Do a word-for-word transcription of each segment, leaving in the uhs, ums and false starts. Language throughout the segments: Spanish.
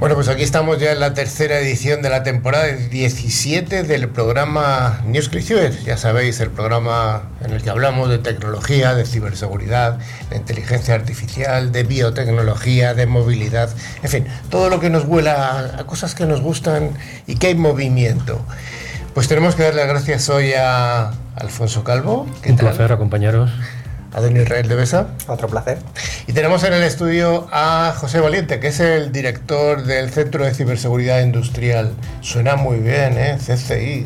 Bueno, pues aquí estamos ya en la tercera edición de la temporada diecisiete del programa News Click Cyber. Ya sabéis, el programa en el que hablamos de tecnología, de ciberseguridad, de inteligencia artificial, de biotecnología, de movilidad, en fin, todo lo que nos vuela a cosas que nos gustan y que hay movimiento. Pues tenemos que dar las gracias hoy a Alfonso Calvo. ¿Qué Un tal? placer acompañaros. A don Israel de Besa. Otro placer. Y tenemos en el estudio a José Valiente, que es el director del Centro de Ciberseguridad Industrial. Suena muy bien, ¿eh? C C I.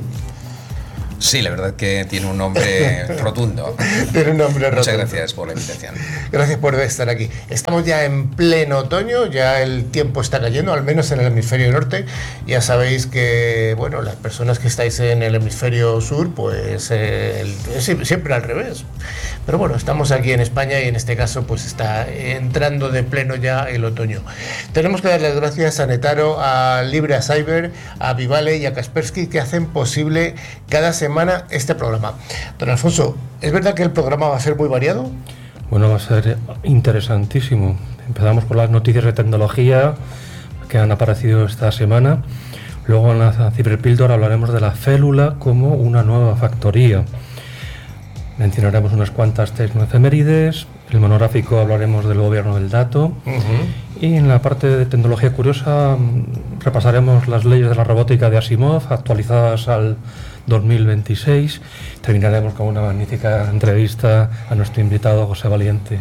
Sí, la verdad que tiene un nombre rotundo. Tiene un nombre rotundo. Muchas gracias por la invitación. Gracias por estar aquí. Estamos ya en pleno otoño, ya el tiempo está cayendo, al menos en el hemisferio norte. Ya sabéis que, bueno, las personas que estáis en el hemisferio sur, pues eh, el, siempre al revés. Pero bueno, estamos aquí en España y en este caso pues está entrando de pleno ya el otoño. Tenemos que dar las gracias a Netaro, a Libra Cyber, a Vivale y a Kaspersky, que hacen posible cada semana este programa. Don Alfonso, ¿es verdad que el programa va a ser muy variado? Bueno, va a ser interesantísimo. Empezamos por las noticias de tecnología que han aparecido esta semana. Luego en la Ciberpíldora hablaremos de la célula como una nueva factoría. Mencionaremos unas cuantas tecnoefemérides. El monográfico hablaremos del gobierno del dato. Uh-huh. Y en la parte de tecnología curiosa repasaremos las leyes de la robótica de Asimov actualizadas al dos mil veintiséis. Terminaremos con una magnífica entrevista a nuestro invitado José Valiente.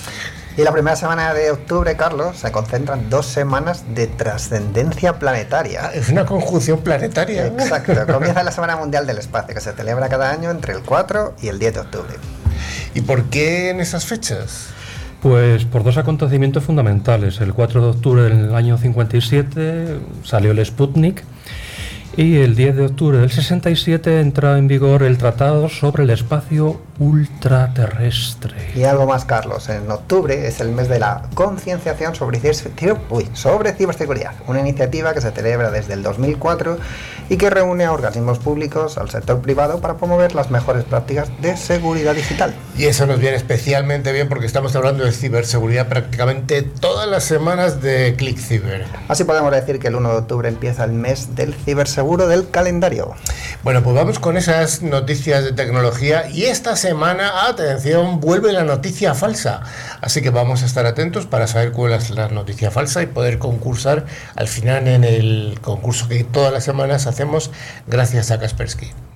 Y la primera semana de octubre, Carlos, se concentran dos semanas de trascendencia planetaria. Ah, es una conjunción planetaria. Exacto. Comienza la Semana Mundial del Espacio, que se celebra cada año entre el cuatro y el diez de octubre. ¿Y por qué en esas fechas? Pues por dos acontecimientos fundamentales. El cuatro de octubre del año cincuenta y siete salió el Sputnik. Y el diez de octubre del sesenta y siete entra en vigor el Tratado sobre el Espacio Ultraterrestre. Y algo más, Carlos. En octubre es el mes de la concienciación sobre, ciber... Uy, sobre ciberseguridad, una iniciativa que se celebra desde el dos mil cuatro y que reúne a organismos públicos, al sector privado, para promover las mejores prácticas de seguridad digital. Y eso nos viene especialmente bien porque estamos hablando de ciberseguridad prácticamente todas las semanas de Click Cyber. Así podemos decir que el uno de octubre empieza el mes del ciberseguro del calendario. Bueno, pues vamos con esas noticias de tecnología y esta semana, atención, vuelve la noticia falsa. Así que vamos a estar atentos para saber cuál es la noticia falsa y poder concursar al final en el concurso que todas las semanas hacemos gracias a Kaspersky.